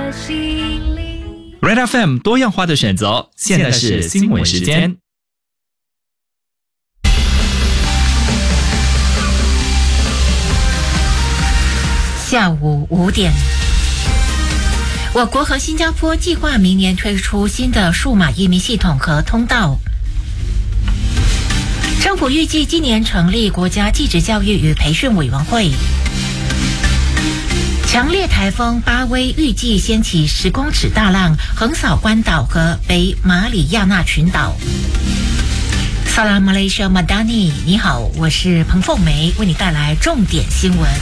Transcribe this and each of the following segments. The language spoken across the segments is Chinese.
Red FM 多样化的选择，现在是新闻时间。 下午5点，我国和新加坡计划明年推出新的数码移民系统和通道。政府预计今年成立国家技职教育与培训委员会。强烈台风巴威预计掀起10公尺大浪，横扫关岛和北马里亚纳群岛。Salam Malaysia Madani， 你好，我是彭凤梅，为你带来重点新闻。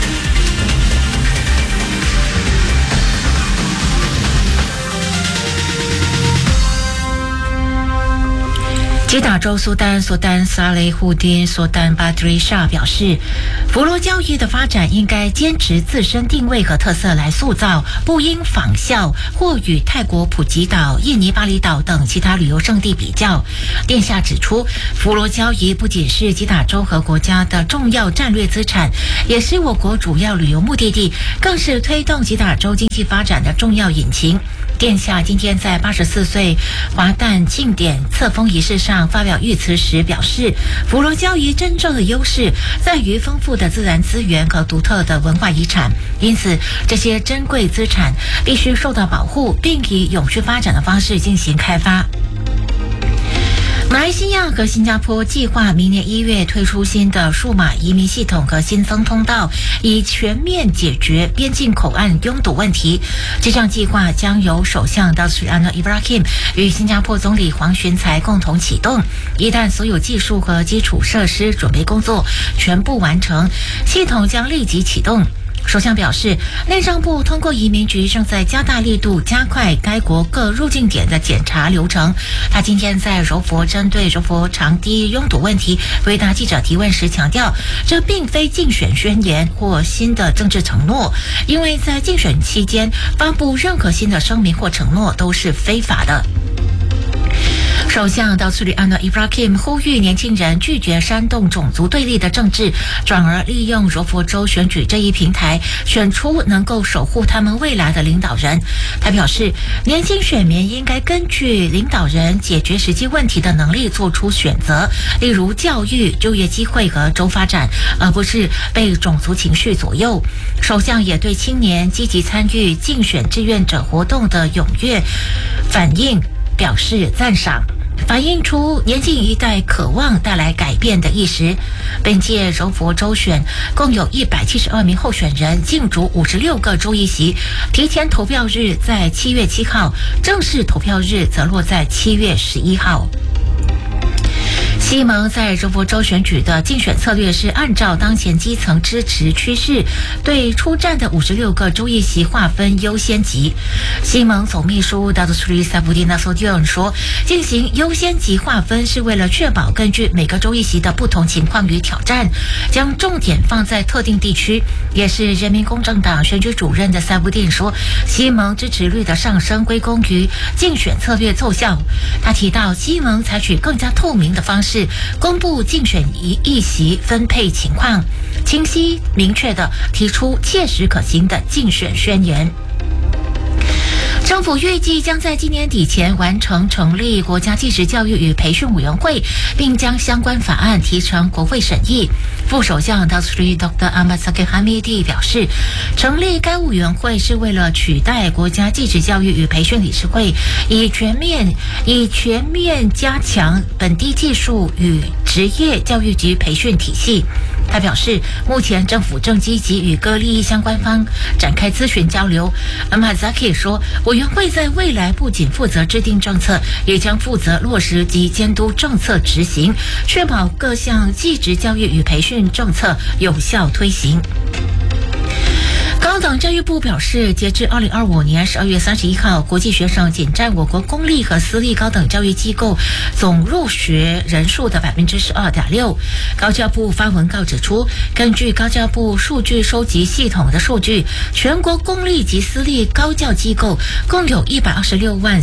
吉打州苏丹萨雷胡丁苏丹巴德里沙表示，佛罗交易的发展应该坚持自身定位和特色来塑造，不应仿效或与泰国普吉岛、印尼巴厘岛等其他旅游胜地比较。殿下指出，佛罗交易不仅是吉打州和国家的重要战略资产，也是我国主要旅游目的地，更是推动吉打州经济发展的重要引擎。殿下今天在84岁华诞庆典册封仪式上发表御词时表示，佛罗交易真正的优势在于丰富的自然资源和独特的文化遗产，因此这些珍贵资产必须受到保护，并以永续发展的方式进行开发。马来西亚和新加坡计划明年1月推出新的数码移民系统和新增通道，以全面解决边境口岸拥堵问题。这项计划将由首相达斯里安诺伊布拉欣与新加坡总理黄循财共同启动。一旦所有技术和基础设施准备工作全部完成，系统将立即启动。首相表示，内政部通过移民局正在加大力度，加快该国各入境点的检查流程。他今天在柔佛针对柔佛长堤拥堵问题回答记者提问时强调，这并非竞选宣言或新的政治承诺，因为在竞选期间发布任何新的声明或承诺都是非法的。首相达斯里安诺伊布拉欣呼吁年轻人拒绝煽动种族对立的政治，转而利用柔佛州选举这一平台，选出能够守护他们未来的领导人。他表示，年轻选民应该根据领导人解决实际问题的能力做出选择，例如教育、就业机会和州发展，而不是被种族情绪左右。首相也对青年积极参与竞选志愿者活动的踊跃反应表示赞赏，反映出年轻一代渴望带来改变的意识。本届柔佛州选共有172名候选人竞逐56个州议席，提前投票日在7月7号，正式投票日则落在7月11号。西蒙在柔佛州选举的竞选策略是按照当前基层支持趋势，对出战的56个州议席划分优先级。西蒙总秘书达杜斯里萨布蒂纳索迪恩说，进行优先级划分是为了确保根据每个州议席的不同情况与挑战，将重点放在特定地区。也是人民公正党选举主任的萨布蒂说，西蒙支持率的上升归功于竞选策略奏效。他提到，西蒙采取更加透明的方式公布竞选议席分配情况，清晰明确地提出切实可行的竞选宣言。政府预计将在今年底前完成成立国家技职教育与培训委员会，并将相关法案提呈国会审议。副首相达斯里 Dr. Ahmad Zaki Hamidi 表示，成立该委员会是为了取代国家技职教育与培训理事会，以全面加强本地技术与职业教育及培训体系。他表示，目前政府正积极与各利益相关方展开咨询交流。Ahmad Zaki 说，委员会在未来不仅负责制定政策，也将负责落实及监督政策执行，确保各项技职教育与培训政策有效推行。高等教育部表示，截至2025年12月31号，国际学生仅占我国公立和私立高等教育机构总入学人数的 12.6%。高教部发文告指出，根据高教部数据收集系统的数据，全国公立及私立高教机构共有126万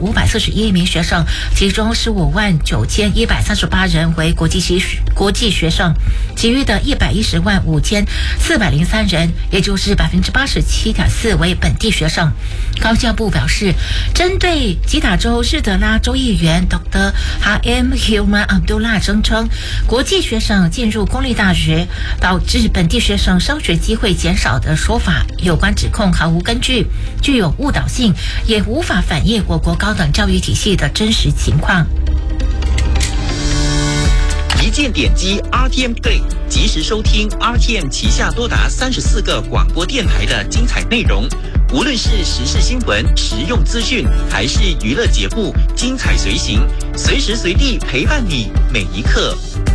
4541名学生，其中15万9138人为国际学生，其余的110万5403人，也就是 87.4%为本地学生。高教部表示，针对吉打州日德拉州议员 Dr. Haim Hilman Abdullah 声称，国际学生进入公立大学导致本地学生升学机会减少的说法，有关指控毫无根据，具有误导性，也无法反映我国高等教育体系的真实情况。 一键点击 RTM Play， 及时收听 RTM 旗下多达34个广播电台的精彩内容。无论是时事新闻、实用资讯，还是娱乐节目，精彩随行，随时随地陪伴你每一刻。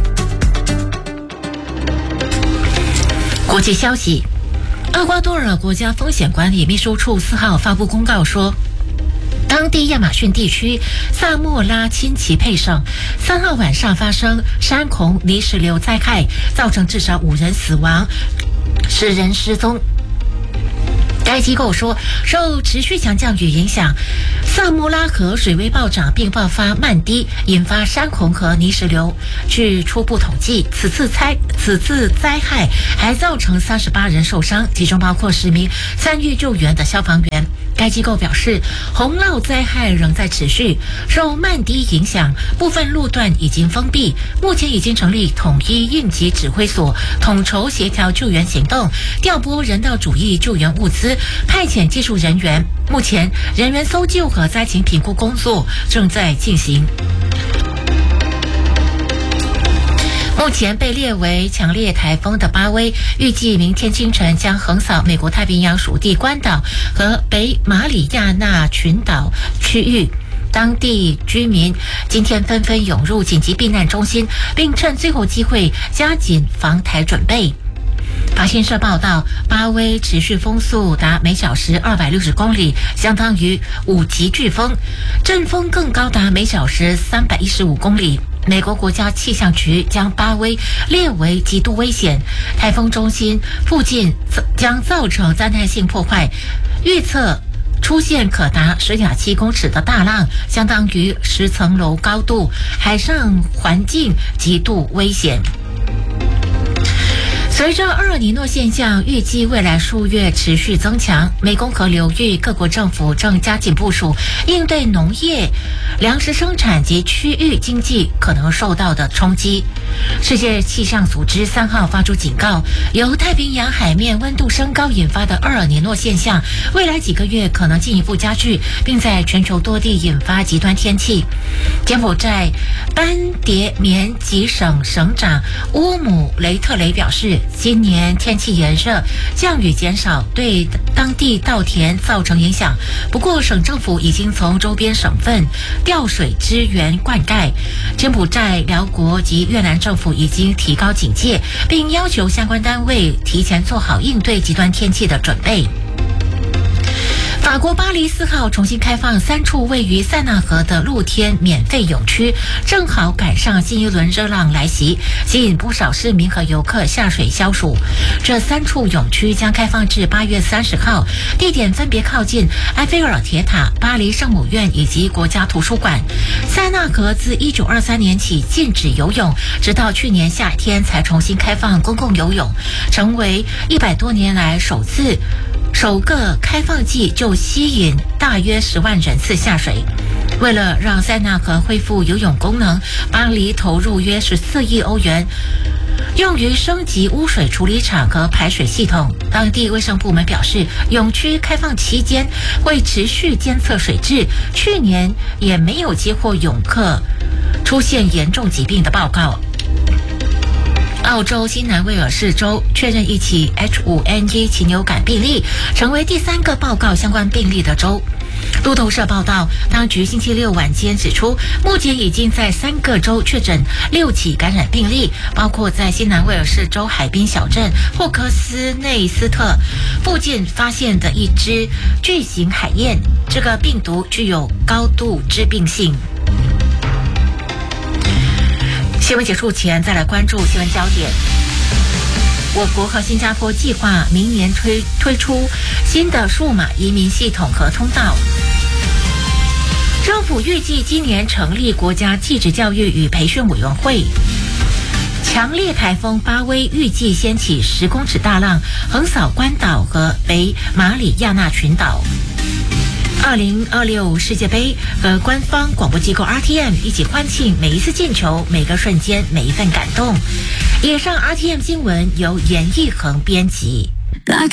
国际消息，厄瓜多尔国家风险管理秘书处4号发布公告说，当地亚马逊地区萨莫拉钦奇佩省3号晚上发生山洪泥石流灾害，造成至少5人死亡，10人失踪。该机构说，受持续强降雨影响，萨莫拉河水位暴涨并爆发漫堤，引发山洪和泥石流。据初步统计，此次灾害还造成38人受伤，其中包括10名参与救援的消防员。该机构表示，洪涝灾害仍在持续，受漫堤影响，部分路段已经封闭。目前已经成立统一应急指挥所，统筹协调救援行动，调拨人道主义救援物资，派遣技术人员。目前人员搜救和灾情评估工作正在进行。目前被列为强烈台风的巴威，预计明天清晨将横扫美国太平洋属地关岛和北马里亚纳群岛区域。当地居民今天纷纷涌入紧急避难中心，并趁最后机会加紧防台准备。法新社报道，巴威持续风速达每小时260公里，相当于5级飓风，阵风更高达每小时315公里。美国国家气象局将巴威列为极度危险，台风中心附近将造成灾难性破坏，预测出现可达10.7公尺的大浪，相当于10层楼高度，海上环境极度危险。随着厄尔尼诺现象预计未来数月持续增强，湄公河流域各国政府正加紧部署应对农业、粮食生产及区域经济可能受到的冲击。世界气象组织3号发出警告，由太平洋海面温度升高引发的厄尔尼诺现象，未来几个月可能进一步加剧，并在全球多地引发极端天气。柬埔寨班迭棉吉省省长乌姆雷特雷表示，今年天气炎热，降雨减少，对当地稻田造成影响。不过，省政府已经从周边省份调水支援灌溉。柬埔寨、辽国及越南政府已经提高警戒，并要求相关单位提前做好应对极端天气的准备。法国巴黎4号重新开放3处位于塞纳河的露天免费泳区，正好赶上新一轮热浪来袭，吸引不少市民和游客下水消暑。这3处泳区将开放至8月30号，地点分别靠近埃菲尔铁塔、巴黎圣母院以及国家图书馆。塞纳河自1923年起禁止游泳，直到去年夏天才重新开放公共游泳，成为100多年来首个开放季就吸引大约10万人次下水。为了让塞纳河恢复游泳功能，巴黎投入约14亿欧元，用于升级污水处理厂和排水系统。当地卫生部门表示，泳区开放期间会持续监测水质，去年也没有接获泳客出现严重疾病的报告。澳洲新南威尔士州确认一起 H5N1 禽流感病例，成为第3个报告相关病例的州。路透社报道，当局星期六晚间指出，目前已经在3个州确诊6起感染病例，包括在新南威尔士州海滨小镇霍克斯内斯特附近发现的一只巨型海燕。这个病毒具有高度致病性。新闻结束前，再来关注新闻焦点。我国和新加坡计划明年推出新的数码移民系统和通道。政府预计今年成立国家技职教育与培训委员会。 强烈台风巴威预计掀起10公尺大浪，横扫关岛和北马里亚纳群岛。2026世界杯和官方广播机构 RTM 一起欢庆每一次进球、每个瞬间、每一份感动。以上 RTM 新闻由严义恒编辑。 打开